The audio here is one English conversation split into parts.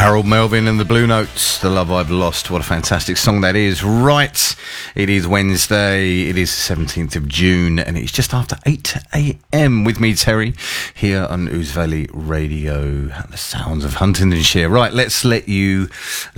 Harold Melvin and the Blue Notes, The Love I've Lost. What a fantastic song that is. Right, it is Wednesday, it is the 17th of June, and it's just after 8 a.m. with me, Terry, here on Ouse Valley Radio, the sounds of Huntingdonshire. Right, let's let me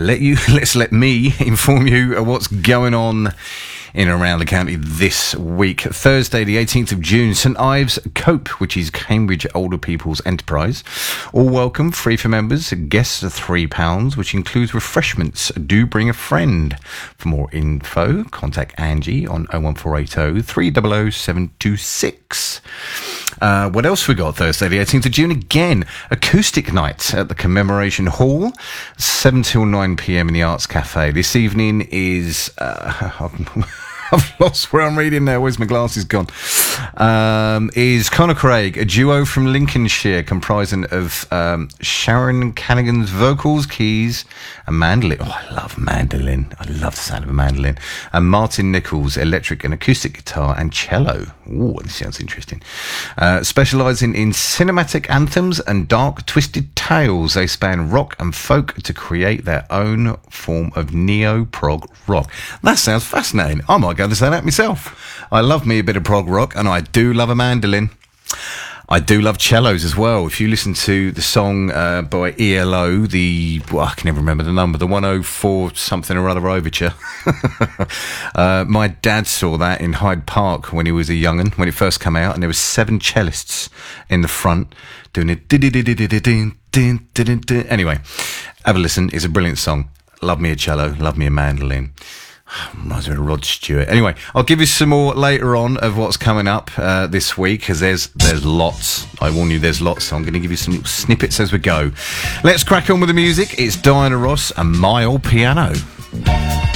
inform you of what's going on in and around the county this week. Thursday, the 18th of June, St Ives Cope, which is Cambridge Older People's Enterprise. All welcome, free for members. Guests are £3, which includes refreshments. Do bring a friend. For more info, contact Angie on 01480 300 726. What else we got Thursday, the 18th of June? Again, acoustic night at the Commemoration Hall, 7 till 9 p.m. in the Arts Cafe. This evening is... I've lost where I'm reading now. Where's my glasses gone? Is Conor Craig, a duo from Lincolnshire comprising of Sharon Callaghan's vocals, keys, and mandolin. Oh, I love mandolin. I love the sound of a mandolin. And Martin Nichols, electric and acoustic guitar and cello. Oh, this sounds interesting. Specialising in cinematic anthems and dark, twisted tales, they span rock and folk to create their own form of neo-prog rock. That sounds fascinating. I might go to say that myself. I love me a bit of prog rock, and I do love a mandolin. I do love cellos as well. If you listen to the song by ELO, I can never remember the number, the 104 something or other overture. My dad saw that in Hyde Park when he was a young'un, when it first came out, and there was 7 cellists in the front doing it. Anyway, have a listen. It's a brilliant song. Love me a cello, love me a mandolin. Reminds me of Rod Stewart. Anyway, I'll give you some more later on of what's coming up this week, because there's lots. I warn you, there's lots. So I'm going to give you some little snippets as we go. Let's crack on with the music. It's Diana Ross and My Old Piano.